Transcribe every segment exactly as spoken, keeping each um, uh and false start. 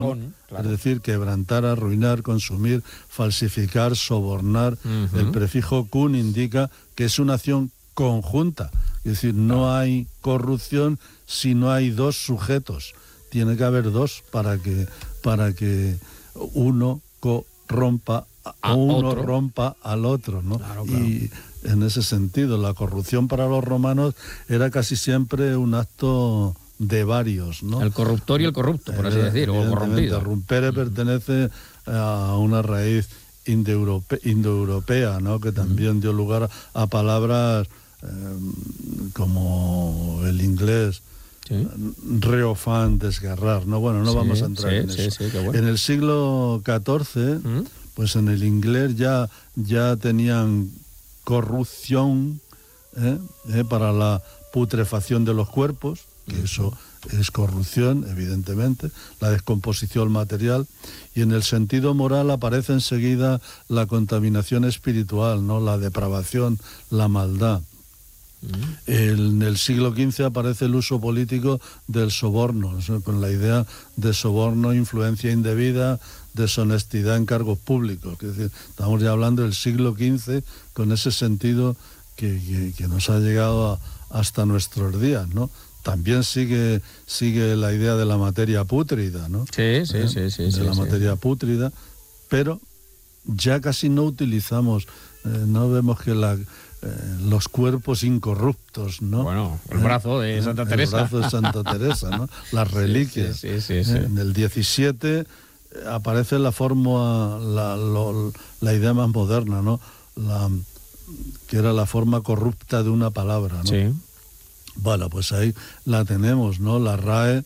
Con, claro. Es decir, quebrantar, arruinar, consumir, falsificar, sobornar. Uh-huh. El prefijo kun indica que es una acción conjunta. Es decir, no claro. hay corrupción si no hay dos sujetos. Tiene que haber dos para que, para que uno corrompa a o uno otro. rompa al otro, ¿no? Claro, claro. Y en ese sentido, la corrupción para los romanos era casi siempre un acto de varios, ¿no? El corruptor y el corrupto, por así decir, o corrompido. Rumpere pertenece a una raíz indoeurope, indoeuropea, ¿no? Que también uh-huh. dio lugar a palabras eh, como el inglés, ¿sí? Reofán, desgarrar, ¿no? Bueno, no sí, vamos a entrar sí, en sí, eso. Sí, qué bueno. En el siglo catorce, uh-huh. pues en el inglés ya, ya tenían corrupción ¿eh? ¿Eh? para la putrefacción de los cuerpos, que uh-huh. eso es corrupción, evidentemente, la descomposición material, y en el sentido moral aparece enseguida la contaminación espiritual, ¿no? La depravación, la maldad. Uh-huh. En el siglo quince aparece el uso político del soborno, ¿no? Con la idea de soborno, influencia indebida, deshonestidad en cargos públicos. Es decir, estamos ya hablando del siglo quince con ese sentido que, que, que nos ha llegado a, hasta nuestros días, ¿no? También sigue sigue la idea de la materia pútrida, ¿no? Sí, sí, ¿Eh? sí, sí. De sí, la sí. materia pútrida, pero ya casi no utilizamos, eh, no vemos que la, eh, los cuerpos incorruptos, ¿no? Bueno, el brazo de Santa ¿Eh? Teresa. El brazo de Santa Teresa, ¿no? Las reliquias. Sí, sí, sí, sí, sí. ¿Eh? En el diecisiete aparece la forma, la, lo, la idea más moderna, ¿no? La, que era la forma corrupta de una palabra, ¿no? Sí. Bueno, pues ahí la tenemos, ¿no? La R A E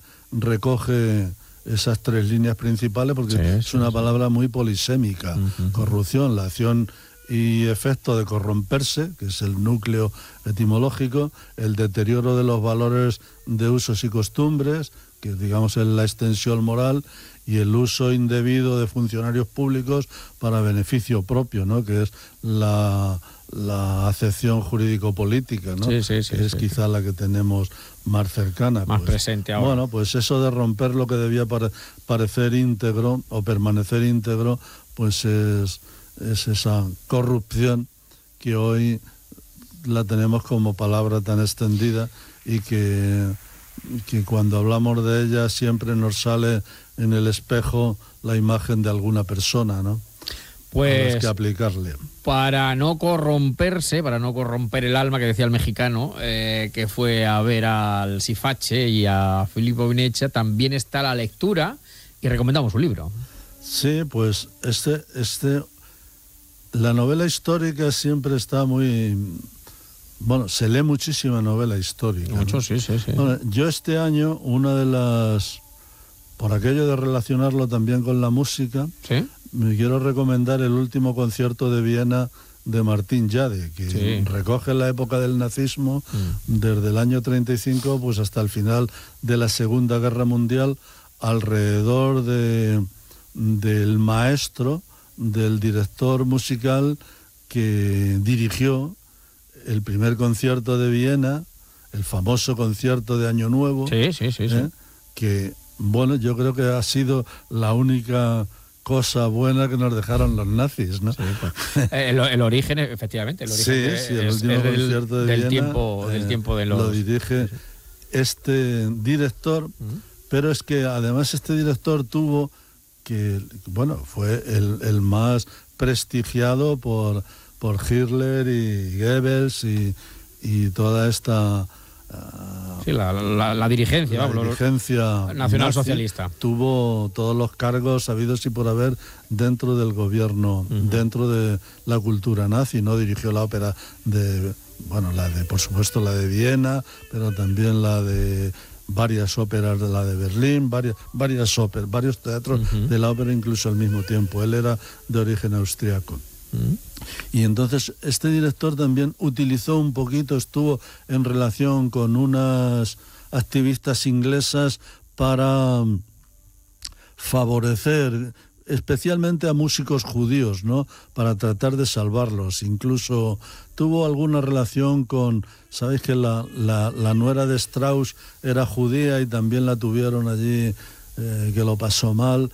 recoge esas tres líneas principales porque sí, es sí, una sí. palabra muy polisémica. Uh-huh. Corrupción, la acción y efecto de corromperse, que es el núcleo etimológico, el deterioro de los valores de usos y costumbres, que digamos es la extensión moral, y el uso indebido de funcionarios públicos para beneficio propio, ¿no? Que es la, la acepción jurídico-política, ¿no? Sí, sí, sí, que es sí, quizá sí. la que tenemos más cercana. Más pues, presente ahora. Bueno, pues eso de romper lo que debía pare, parecer íntegro o permanecer íntegro, pues es, es esa corrupción que hoy la tenemos como palabra tan extendida y que, que cuando hablamos de ella siempre nos sale en el espejo la imagen de alguna persona, ¿no? Pues a que aplicarle. Para no corromperse, para no corromper el alma, que decía el mexicano, eh, que fue a ver al Sifache y a Filippo Vinecha, también está la lectura y recomendamos un libro. Sí, pues este, este, la novela histórica siempre está muy, bueno, se lee muchísima novela histórica. Mucho, ¿no? sí, sí, sí. Bueno, yo este año, una de las, por aquello de relacionarlo también con la música, ¿sí? Me quiero recomendar el último concierto de Viena de Martín Jade, que sí. recoge la época del nazismo, mm. desde el año treinta y cinco pues hasta el final de la Segunda Guerra Mundial, alrededor de, del maestro, del director musical que dirigió el primer concierto de Viena, el famoso concierto de Año Nuevo, sí, sí, sí, ¿eh? sí. que, bueno, yo creo que ha sido la única cosa buena que nos dejaron los nazis, ¿no? Sí, pues. el, el origen, efectivamente, el origen sí, de, sí, el es, último es del, concierto de del Viena, tiempo, eh, del tiempo de los... lo dirige sí. este director, uh-huh. pero es que además este director tuvo que, bueno, fue el, el más prestigiado por, por Hitler y Goebbels y, y toda esta... Uh, sí, la, la, la dirigencia, la vamos, dirigencia nacional nazi, socialista. Tuvo todos los cargos habidos y por haber dentro del gobierno, uh-huh. dentro de la cultura nazi, ¿no? Dirigió la ópera de, bueno, la de, por supuesto, la de Viena, pero también la de varias óperas de la de Berlín, varias, varias óperas, varios teatros uh-huh. de la ópera incluso al mismo tiempo. Él era de origen austriaco. Y entonces este director también utilizó un poquito, estuvo en relación con unas activistas inglesas para favorecer especialmente a músicos judíos, ¿no? Para tratar de salvarlos. Incluso tuvo alguna relación con, sabéis que la, la, la nuera de Strauss era judía y también la tuvieron allí eh, que lo pasó mal,